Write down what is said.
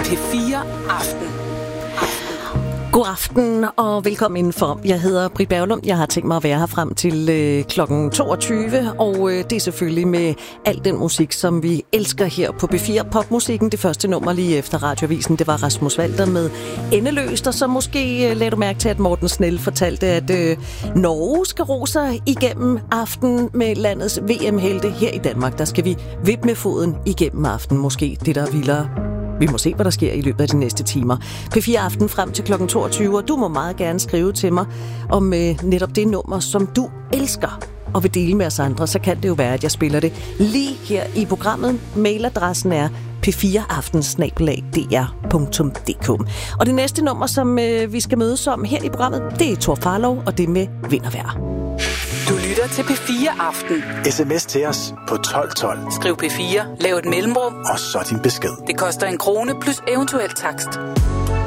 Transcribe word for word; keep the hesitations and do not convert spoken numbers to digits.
P fire Aften. God aften og velkommen indenfor. Jeg hedder Britt Berglund. Jeg har tænkt mig at være her frem til øh, klokken toogtyve, og øh, det er selvfølgelig med al den musik, som vi elsker her på P fire. Popmusikken, det første nummer lige efter Radioavisen, det var Rasmus Walter med Endeløst, og så måske øh, lagde du mærke til, at Morten Snell fortalte, at øh, Norge skal ro sig igennem aften med landets V M-helte. Her i Danmark, der skal vi vippe med foden igennem aften, måske det, der er vildere. Vi må se, hvad der sker i løbet af de næste timer. P fire Aften frem til klokken toogtyve, og du må meget gerne skrive til mig om øh, netop det nummer, som du elsker og vil dele med os andre. Så kan det jo være, at jeg spiller det lige her i programmet. Mailadressen er p fire aften snabel-a d r punktum d k. Og det næste nummer, som øh, vi skal mødes om her i programmet, det er Thor Farlov, og det er med Vind og Vejr. Du lytter til P fire Aften. S M S til os på tolv tolv. Skriv P fire, lav et mellemrum, og så din besked. Det koster en krone plus eventuel takst.